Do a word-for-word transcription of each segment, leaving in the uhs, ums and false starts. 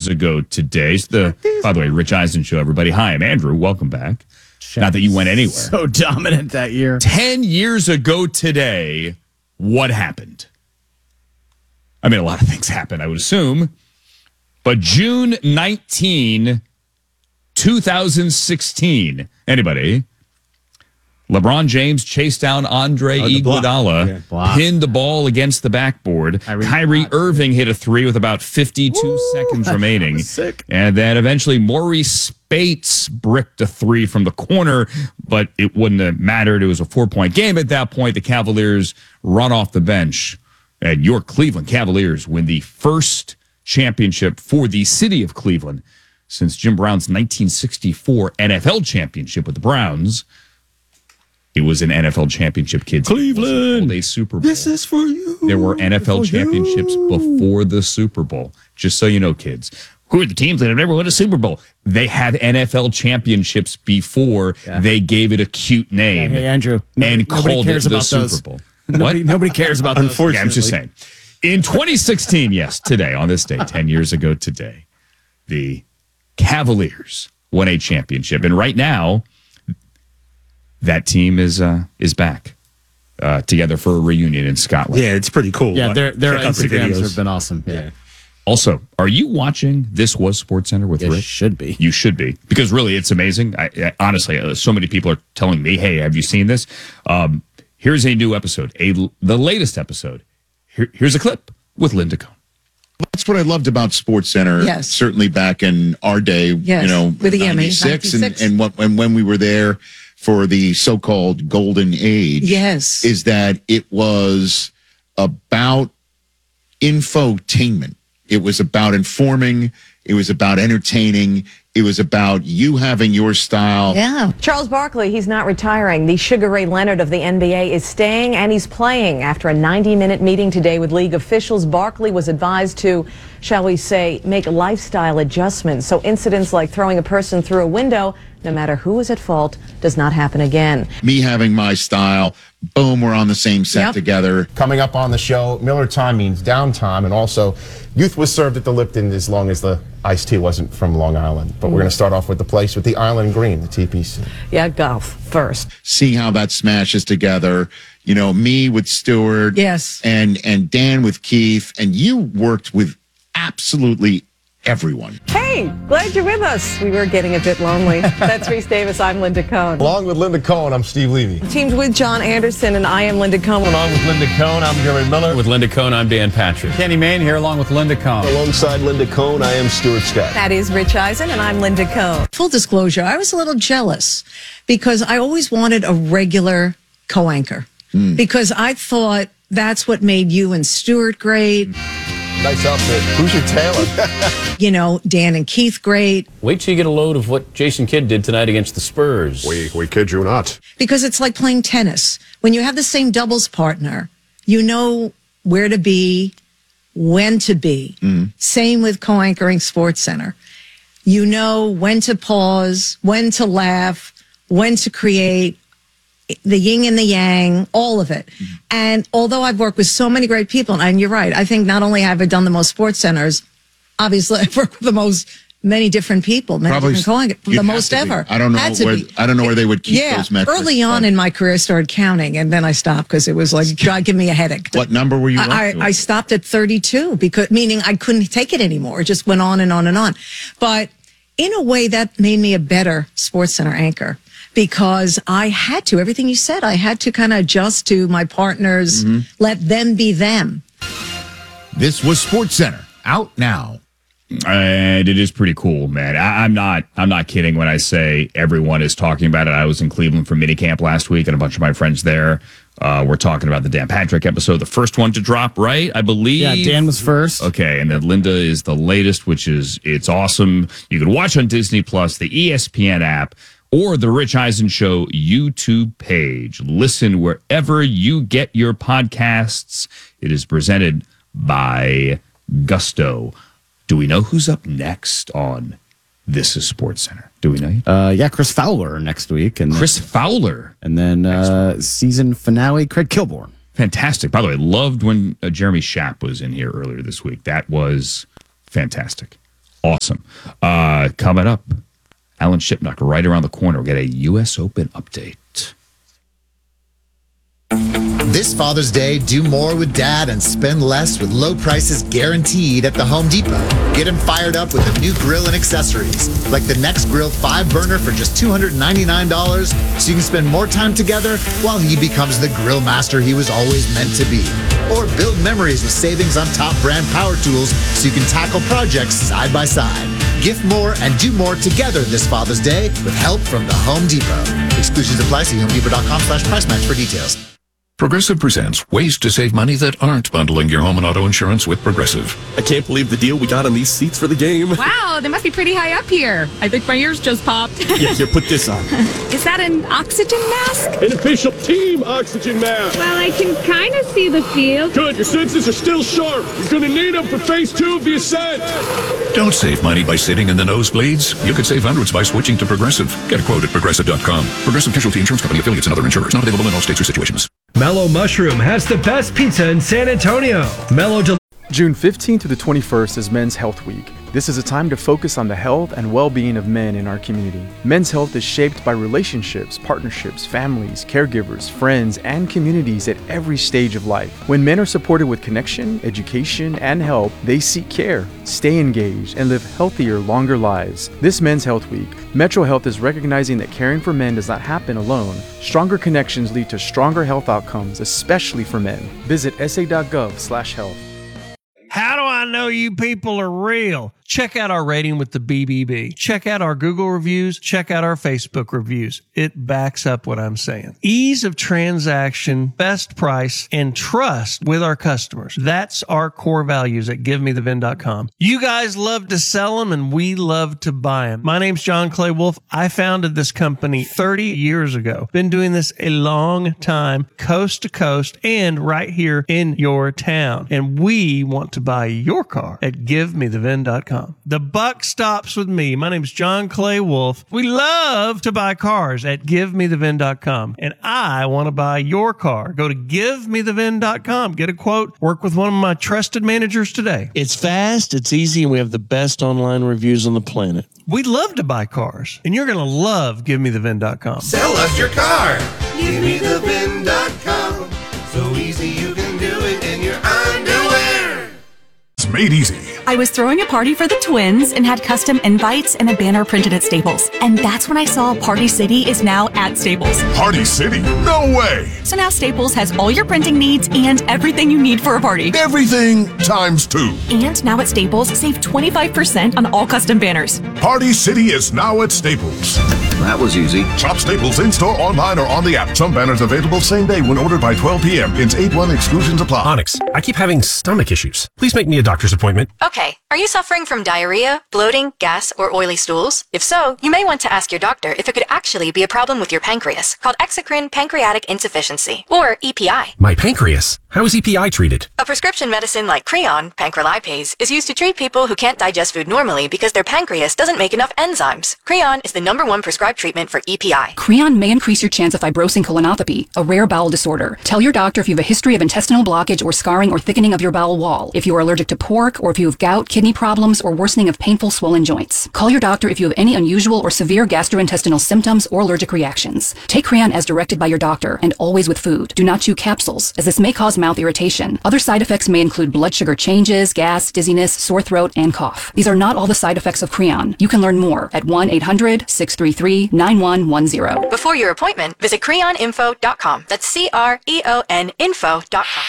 ago today. The, by the way, Rich Eisen Show, everybody. Hi, I'm Andrew. Welcome back. Not that you went anywhere. So dominant that year. Ten years ago today, what happened? I mean, a lot of things happened, I would assume. But June nineteenth, twenty sixteen. Anybody? LeBron James chased down Andre Oh, the block. Iguodala, Yeah. Block. pinned the ball against the backboard. Kyrie, Kyrie blocked. Irving hit a three with about fifty-two Woo! seconds That remaining. was sick. And then eventually Maurice Spates bricked a three from the corner, but it wouldn't have mattered. It was a four-point game at that point. The Cavaliers run off the bench, and your Cleveland Cavaliers win the first championship for the city of Cleveland since Jim Brown's nineteen sixty-four N F L championship with the Browns. It was an N F L championship, kids. Cleveland. A Super Bowl. This is for you. There were N F L For championships you. before the Super Bowl. Just so you know, kids. Who are the teams that have never won a Super Bowl? They had N F L championships before Yeah. they gave it a cute name Hey, Andrew. and nobody called cares it the about Super those. Bowl. Nobody, What? nobody cares about those. Unfortunately. Yeah, I'm just saying. In twenty sixteen, yes, today, on this day, ten years ago today, the Cavaliers won a championship. And right now, that team is uh, is back uh, together for a reunion in Scotland. Yeah, it's pretty cool. Yeah, their, their Check out the Instagrams videos. have been awesome. Yeah. Yeah. Also, are you watching This Was SportsCenter with It Rich? should be. You should be, because really it's amazing. I, I, honestly, uh, so many people are telling me, hey, have you seen this? Um, here's a new episode, a the latest episode. Here, here's a clip with Linda Cohn. That's what I loved about Sports Center. Yes. Certainly back in our day, Yes, you know, with the Emmy, ninety-six, and, ninety-six. and, what, and when we were there for the so-called golden age. Yes. Is that it was about infotainment. It was about informing. It was about entertaining. It was about you having your style. Yeah. Charles Barkley, he's not retiring. The Sugar Ray Leonard of the N B A is staying, and he's playing. After a ninety-minute meeting today with league officials, Barkley was advised to, shall we say, make lifestyle adjustments so incidents like throwing a person through a window, no matter who is at fault, does not happen again. Me having my style. Boom, we're on the same set Yep. together. Coming up on the show, Miller time means downtime, and also youth was served at the Lipton as long as the iced tea wasn't from Long Island. But we're going to start off with the place with the Island Green, the T P C. Yeah, golf first. See how that smashes together. You know, me with Stewart. Yes. And and Dan with Keith. And you worked with absolutely everyone. Hey, glad you're with us. We were getting a bit lonely. That's Reese Davis. I'm Linda Cohn. Along with Linda Cohen, I'm Steve Levy. Teamed with John Anderson, and I am Linda Cohn. Along with Linda Cohn, I'm Jeremy Miller. With Linda Cohn, I'm Dan Patrick. Kenny Mayne here, along with Linda Cohn. Alongside Linda Cohen, I am Stuart Scott. That is Rich Eisen, and I'm Linda Cohn. Full disclosure, I was a little jealous because I always wanted a regular co-anchor because I thought that's what made you and Stuart great. Nice outfit. Who's your tailor? You know, Dan and Keith great Wait till you get a load of what Jason Kidd did tonight against the Spurs. we, we kid you not. because it's like playing tennis. When you have the same doubles partner, you know where to be, when to be. Same with co-anchoring Sports Center. You know when to pause, when to laugh, when to create, the yin and the yang, all of it. And although I've worked with so many great people, and you're right, I think not only have I done the most Sports Centers, obviously I've worked with the most, many different people, many Probably different co-anchors, you'd the have most to be. ever. I don't know Had to where be. I don't know where they would keep Yeah, those metrics. early on but in my career, I started counting, and then I stopped because it was like God, give me a headache. what number were you? I, up to? I, I stopped at thirty-two because meaning I couldn't take it anymore. It just went on and on and on. But in a way, that made me a better Sports Center anchor because I had to. Everything you said, I had to kind of adjust to my partners, let them be them. This was Sports Center. Out now. And it is pretty cool, man. I, I'm not I'm not kidding when I say everyone is talking about it. I was in Cleveland for minicamp last week, and a bunch of my friends there uh, were talking about the Dan Patrick episode, the first one to drop, right? I believe. Yeah, Dan was first. Okay, and then Linda is the latest, which is it's awesome. You can watch on Disney Plus, the E S P N app, or the Rich Eisen Show YouTube page. Listen wherever you get your podcasts. It is presented by Gusto. Do we know who's up next on This is Sports Center? Do we know yet? Uh, yeah, Chris Fowler next week. And Chris Fowler. And then uh, season finale, Craig Kilborn. Fantastic. By the way, loved when uh, Jeremy Schaap was in here earlier this week. That was fantastic. Awesome. Uh, coming up, Alan Shipnuck right around the corner. We'll get a U S Open update. This Father's Day, do more with Dad and spend less with low prices guaranteed at the Home Depot. Get him fired up with a new grill and accessories, like the Next Grill five burner for just two hundred ninety-nine dollars, so you can spend more time together while he becomes the grill master he was always meant to be. Or build memories with savings on top brand power tools so you can tackle projects side by side. Gift more and do more together this Father's Day with help from the Home Depot. Exclusions apply. See homedepot.com slash price match for details. Progressive presents ways to save money that aren't bundling your home and auto insurance with Progressive. I can't believe the deal we got on these seats for the game. Wow, they must be pretty high up here. I think my ears just popped. Yeah, here, put this on. Is that an oxygen mask? An official team oxygen mask. Well, I can kind of see the field. Good, your senses are still sharp. You're going to need them for phase two of the ascent. Don't save money by sitting in the nosebleeds. You could save hundreds by switching to Progressive. Get a quote at progressive dot com. Progressive Casualty Insurance Company, affiliates, and other insurers. Not available in all states or situations. Mellow Mushroom has the best pizza in San Antonio. Mellow Del- June fifteenth to the twenty-first is Men's Health Week. This is a time to focus on the health and well-being of men in our community. Men's health is shaped by relationships, partnerships, families, caregivers, friends, and communities at every stage of life. When men are supported with connection, education, and help, they seek care, stay engaged, and live healthier, longer lives. This Men's Health Week, Metro Health is recognizing that caring for men does not happen alone. Stronger connections lead to stronger health outcomes, especially for men. Visit s a dot gov slash health. How do I know you people are real? Check out our rating with the B B B. Check out our Google reviews. Check out our Facebook reviews. It backs up what I'm saying. Ease of transaction, best price, and trust with our customers. That's our core values at give me the vin dot com. You guys love to sell them, and we love to buy them. My name's John Clay Wolf. I founded this company thirty years ago. Been doing this a long time, coast to coast, and right here in your town. And we want to buy your car at give me the vin dot com. The buck stops with me. My name's John Clay Wolf. We love to buy cars at give me the vin dot com. And I want to buy your car. Go to give me the vin dot com. Get a quote. Work with one of my trusted managers today. It's fast, it's easy, and we have the best online reviews on the planet. We love to buy cars. And you're going to love give me the vin dot com. Sell us your car. give me the vin dot com. So easy you can do it in your underwear. It's made easy. I was throwing a party for the twins and had custom invites and a banner printed at Staples. And that's when I saw Party City is now at Staples. Party City? No way! So now Staples has all your printing needs and everything you need for a party. Everything times two. And now at Staples, save twenty-five percent on all custom banners. Party City is now at Staples. That was easy. Shop Staples in-store, online, or on the app. Some banners available same day when ordered by twelve p.m. Pins eight one exclusions apply. Onyx, I keep having stomach issues. Please make me a doctor's appointment. Okay, are you suffering from diarrhea, bloating, gas, or oily stools? If so, you may want to ask your doctor if it could actually be a problem with your pancreas, called exocrine pancreatic insufficiency, or E P I. My pancreas? How is E P I treated? A prescription medicine like Creon, pancrelipase, is used to treat people who can't digest food normally because their pancreas doesn't make enough enzymes. Creon is the number one prescribed treatment for E P I. Creon may increase your chance of fibrosing colonopathy, a rare bowel disorder. Tell your doctor if you have a history of intestinal blockage or scarring or thickening of your bowel wall, if you are allergic to pork, or if you have gout, kidney problems, or worsening of painful swollen joints. Call your doctor if you have any unusual or severe gastrointestinal symptoms or allergic reactions. Take Creon as directed by your doctor and always with food. Do not chew capsules, as this may cause mouth irritation. Other side effects may include blood sugar changes, gas, dizziness, sore throat, and cough. These are not all the side effects of Creon. You can learn more at one eight hundred, six three three, nine one one zero. Before your appointment, visit creon info dot com. That's C R E O N info dot com.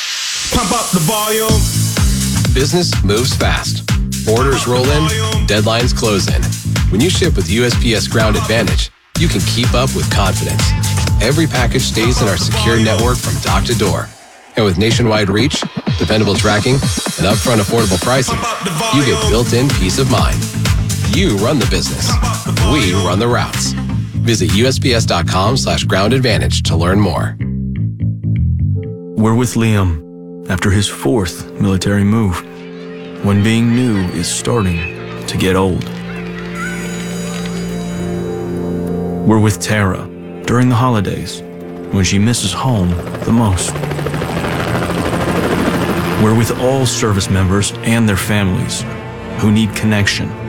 Pump up the volume. Business moves fast. Orders roll in, deadlines close in. When you ship with U S P S Ground Advantage, you can keep up with confidence. Every package stays in our secure network from dock to door. And with nationwide reach, dependable tracking, and upfront affordable pricing, you get built-in peace of mind. You run the business. We run the routes. Visit U S P S dot com slash ground advantage to learn more. We're with Liam after his fourth military move, when being new is starting to get old. We're with Tara during the holidays, when she misses home the most. We're with all service members and their families who need connection.